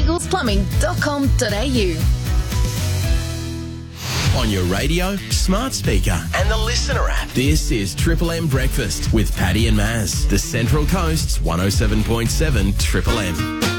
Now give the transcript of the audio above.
eaglesplumbing.com.au. On your radio, smart speaker, and the Listener app. This is Triple M Breakfast with Paddy and Maz, the Central Coast's 107.7 Triple M.